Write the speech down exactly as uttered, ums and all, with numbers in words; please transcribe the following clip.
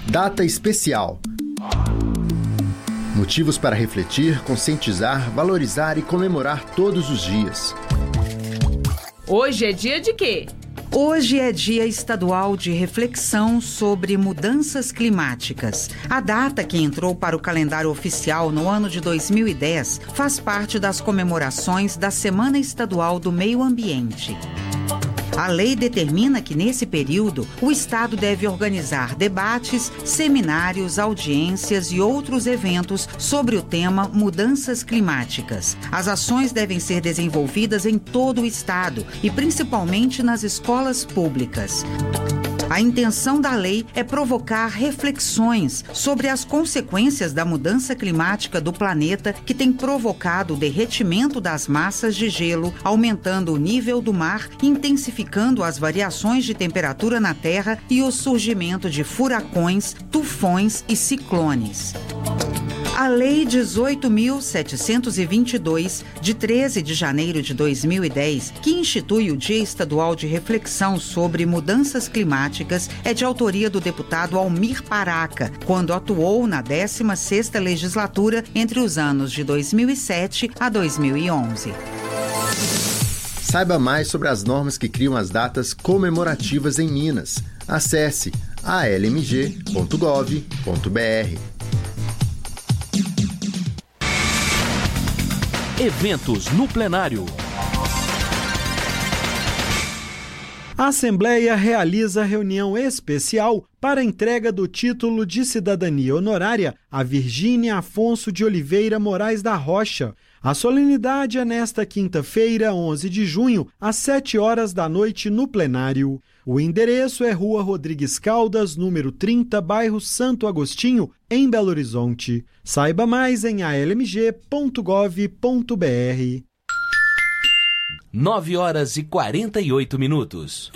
Data especial. Motivos para refletir, conscientizar, valorizar e comemorar todos os dias. Hoje é dia de quê? Hoje é Dia Estadual de Reflexão sobre Mudanças Climáticas. A data, que entrou para o calendário oficial no ano de dois mil e dez, faz parte das comemorações da Semana Estadual do Meio Ambiente. A lei determina que, nesse período, o Estado deve organizar debates, seminários, audiências e outros eventos sobre o tema mudanças climáticas. As ações devem ser desenvolvidas em todo o Estado e principalmente nas escolas públicas. A intenção da lei é provocar reflexões sobre as consequências da mudança climática do planeta, que tem provocado o derretimento das massas de gelo, aumentando o nível do mar, intensificando as variações de temperatura na Terra e o surgimento de furacões, tufões e ciclones. A Lei dezoito mil setecentos e vinte e dois, de treze de janeiro de dois mil e dez, que institui o Dia Estadual de Reflexão sobre Mudanças Climáticas, é de autoria do deputado Almir Paraca, quando atuou na décima sexta Legislatura entre os anos de dois mil e sete a dois mil e onze. Saiba mais sobre as normas que criam as datas comemorativas em Minas. Acesse a l m g ponto gov ponto b r. Eventos no plenário. A Assembleia realiza reunião especial para a entrega do título de cidadania honorária a Virgínia Afonso de Oliveira Moraes da Rocha. A solenidade é nesta quinta-feira, onze de junho, às sete horas da noite, no plenário. O endereço é Rua Rodrigues Caldas, número trinta, bairro Santo Agostinho, em Belo Horizonte. Saiba mais em a l m g ponto gov ponto b r. nove horas e quarenta e oito minutos.